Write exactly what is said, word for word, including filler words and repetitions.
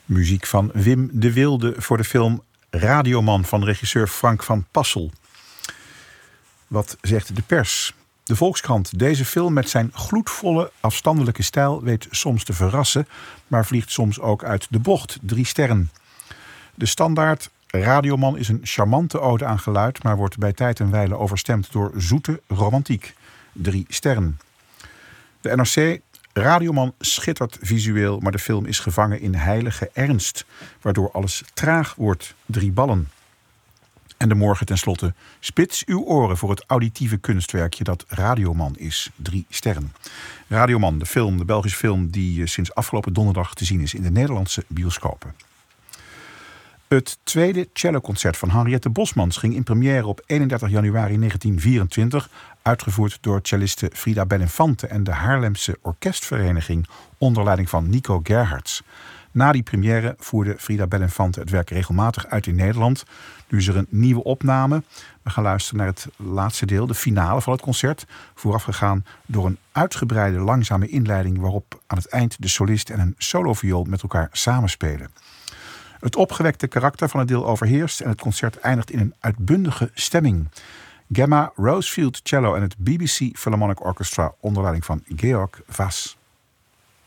Muziek van Wim de Wilde voor de film Radioman van regisseur Frank van Passel. Wat zegt de pers? De Volkskrant. Deze film met zijn gloedvolle, afstandelijke stijl weet soms te verrassen, maar vliegt soms ook uit de bocht. Drie sterren. De Standaard. Radioman is een charmante ode aan geluid, maar wordt bij tijd en wijle overstemd door zoete romantiek. Drie sterren. De N R C. Radioman schittert visueel, maar de film is gevangen in heilige ernst, waardoor alles traag wordt. Drie ballen. En de Morgen tenslotte. Spits uw oren voor het auditieve kunstwerkje dat Radioman is. Drie sterren. Radioman, de film, de Belgische film die sinds afgelopen donderdag te zien is in de Nederlandse bioscopen. Het tweede celloconcert van Henriette Bosmans ging in première op eenendertig januari negentien vierentwintig, uitgevoerd door celliste Frida Beninfante en de Haarlemse Orkestvereniging onder leiding van Nico Gerhards. Na die première voerde Frida Beninfante het werk regelmatig uit in Nederland. Nu is er een nieuwe opname. We gaan luisteren naar het laatste deel, de finale van het concert, voorafgegaan door een uitgebreide langzame inleiding waarop aan het eind de solist en een soloviool met elkaar samenspelen. Het opgewekte karakter van het deel overheerst en het concert eindigt in een uitbundige stemming. Gemma Rosefield cello en het B B C Philharmonic Orchestra onder leiding van Georg Wass.